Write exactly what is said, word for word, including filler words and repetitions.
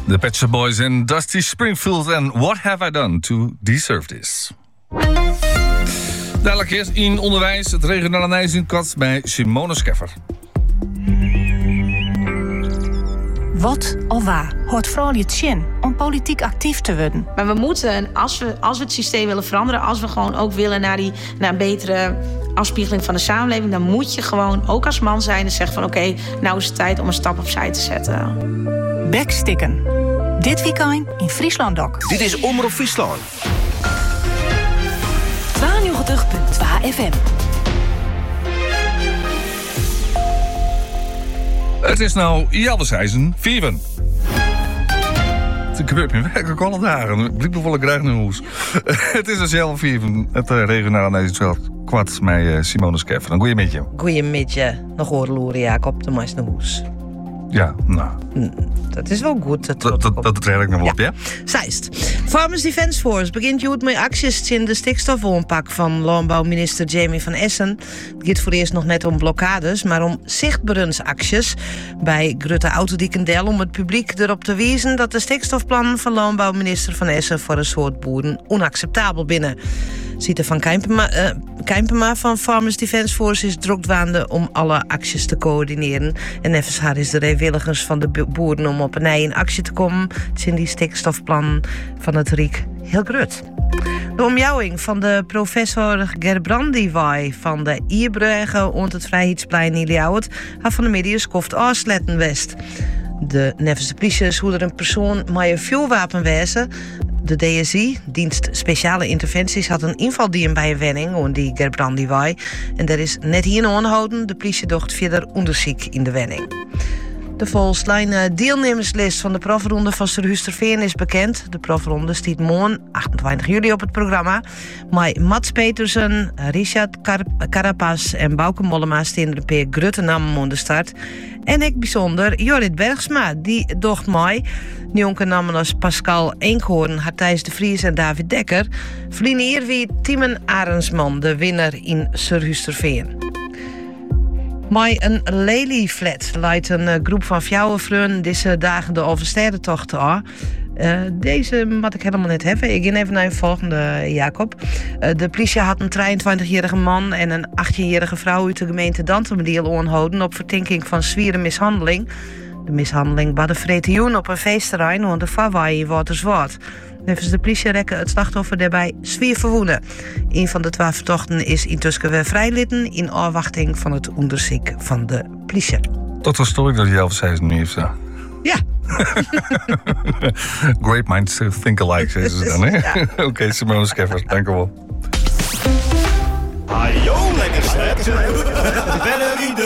The Pet Shop Boys en Dusty Springfield en What Have I Done to Deserve This? Dadelijk eerst in onderwijs, het regionale nieuws in Kat bij Simone Scheffer. Wat of waar hoort vooral je zin om politiek actief te worden? Maar we moeten, als we, als we het systeem willen veranderen, als we gewoon ook willen naar, die, naar een betere afspiegeling van de samenleving, dan moet je gewoon ook als man zijn en zeggen van oké, okay, nou is het tijd om een stap opzij te zetten. Bekstikken. Dit weekend in Friesland ook. Dit is Omroep Friesland. tweeënnegentig komma twee F M. Het is nou Jalveshuizen vieven. Het gebeurt me werkelijk alle dagen. Ik blijf nog wel graag naar huis. Het is dus Jalve vieven, het regionale Nederlands kwart met Simone Scheffer. Een goeie middag. Goeie middag. Nog oorloeren, Jacob, de meis naar huis. Ja, nou. Dat is wel goed. Dat, dat, dat, dat red ik nog wel op, ja? Zijst. Farmers Defence Force begint goed met acties in de stikstofoonpak van landbouwminister Jamie van Essen. Het gaat voor eerst nog net om blokkades, maar om zichtbaarheidsacties bij Grutte Autodikendel om het publiek erop te wijzen dat de stikstofplannen van landbouwminister van Essen voor een soort boeren onacceptabel binnen. Zieter van Kijmpema, uh, Kijmpema van Farmers Defence Force is drukwaande om alle acties te coördineren. En nevens haar is de vrijwilligers van de boeren om op een ei in actie te komen. Het zijn die stikstofplannen van het Riek heel groot. De omjouwing van de professor Gerbrandy van de Ierbrugge ont het Vrijheidsplein in Ljouwert had van de mediërs koft afsletten west. De nevens de politie hoe er een persoon met een vuurwapen wezen. De D S I, Dienst Speciale Interventies, had een invaldiem bij een wenning om die Gerbrandy. En er is net hier aangehouden. De politie docht verder onderzoek in de wenning. De volslijne deelnemerslist van de profronde van Surhusterveen is bekend. De profronde stiet morgen, achtentwintig juli, op het programma. Maar Mats Petersen, Richard Kar- Carapaz en Bouke Mollema staan er een paar grote namen aan de start. En ik bijzonder Jorrit Bergsma, die docht mij. Jonke namen als Pascal Enkhoorn, Hartijs de Vries en David Dekker. Verliezen hier wie Timen Arendsman, de winnaar in Surhusterveen. Bij een Lelyflat leidt een uh, groep van vrouwenvrouwen deze dagen de Overstedentocht aan. Uh, deze moet ik helemaal niet hebben. Ik ga even naar de volgende, Jacob. Uh, de politie had een drieëntwintigjarige man en een achttienjarige vrouw uit de gemeente Dantemediel aangehouden op verdenking van zwiere mishandeling. De mishandeling bij de Vretejoen op een feestterrein onder de Vawai in Waterswaard. Nevens de politie rekken het slachtoffer daarbij zwier verwoenen. Een van de twee verdachten is intussen weer vrijlitten in afwachting van het onderzoek van de politie. Dat was toch dat Jalveshuizen nu heeft zo. Ja. Great minds think alike, zei ze dan, hè? Ja. Oké, okay, Simone Scheffer, dank u wel. Ajo, lekker slet. Verder in de